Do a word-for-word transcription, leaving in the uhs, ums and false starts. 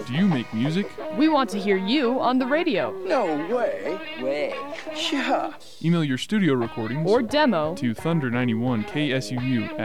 Do you make music? We want to hear you on the radio. No way. Way. Yeah. Email your studio recordings Or demo to Thunder ninety-one K S U U